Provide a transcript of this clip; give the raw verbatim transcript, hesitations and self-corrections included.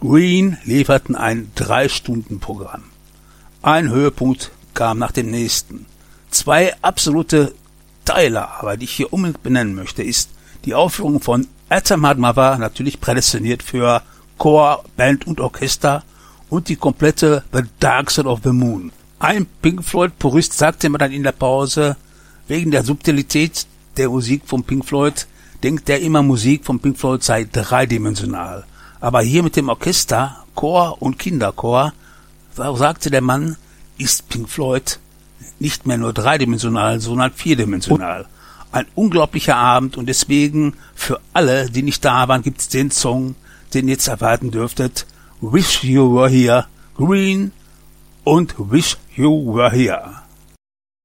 Green lieferten ein Drei-Stunden-Programm. Ein Höhepunkt kam nach dem nächsten. Zwei absolute Teiler, aber die ich hier unbedingt benennen möchte, ist die Aufführung von Atom Heart Mother, natürlich prädestiniert für Chor, Band und Orchester, und die komplette The Dark Side of the Moon. Ein Pink Floyd-Purist sagte mir dann in der Pause, wegen der Subtilität der Musik von Pink Floyd, denkt er immer, Musik von Pink Floyd sei dreidimensional. Aber hier mit dem Orchester, Chor und Kinderchor, sagte der Mann, ist Pink Floyd nicht mehr nur dreidimensional, sondern vierdimensional. Ein unglaublicher Abend, und deswegen für alle, die nicht da waren, gibt es den Song, den ihr jetzt erwarten dürftet. Wish You Were Here, Green und Wish You Were Here.